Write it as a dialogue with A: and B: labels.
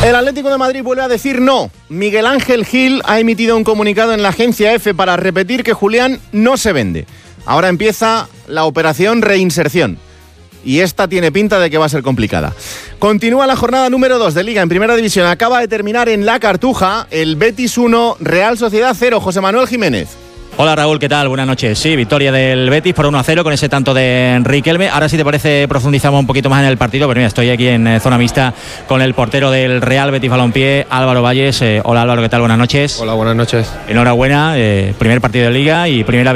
A: El Atlético de Madrid vuelve a decir no. Miguel Ángel Gil ha emitido un comunicado en la agencia EFE para repetir que Julián no se vende. Ahora empieza la operación reinserción. Y esta tiene pinta de que va a ser complicada. Continúa la jornada número 2 de Liga en Primera División. Acaba de terminar en La Cartuja el Betis 1, Real Sociedad 0. José Manuel Jiménez.
B: Hola Raúl, ¿qué tal? Buenas noches. Sí, victoria del Betis por 1-0 con ese tanto de Riquelme. Ahora si te parece profundizamos un poquito más en el partido, pero mira, estoy aquí en zona mixta con el portero del Real Betis Balompié, Álvaro Valles. Hola Álvaro, ¿qué tal? Buenas noches.
C: Hola, buenas noches.
B: Enhorabuena, primer partido de Liga y primera